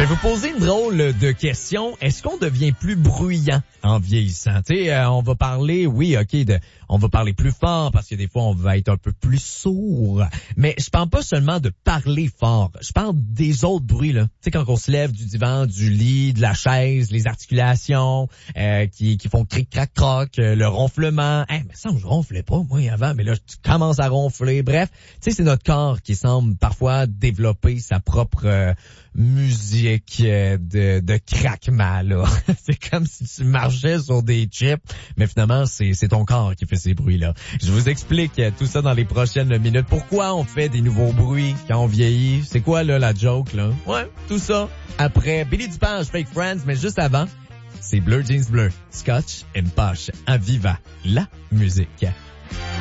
Je vais vous poser une drôle de question. Est-ce qu'on devient plus bruyant en vieillissant? Tu sais, on va parler, oui, OK, on va parler plus fort parce que des fois, on va être un peu plus sourd. Mais je parle pas seulement de parler fort. Je parle des autres bruits, là. Tu sais, quand on se lève du divan, du lit, de la chaise, les articulations qui font cric, crac, croc, le ronflement. Mais ça, je ronflais pas, moi, avant, mais là, tu commences à ronfler. Bref, tu sais, c'est notre corps qui semble parfois développer sa propre musique de craquement, là. C'est comme si tu marchais sur des chips, mais finalement, c'est ton corps qui fait ces bruits-là. Je vous explique tout ça dans les prochaines minutes. Pourquoi on fait des nouveaux bruits quand on vieillit? C'est quoi, là, la joke, là? Ouais, tout ça. Après Billy Dupage, Fake Friends, mais juste avant, c'est Bleu Jeans Bleu, Scotch and Posh, à Viva, la musique.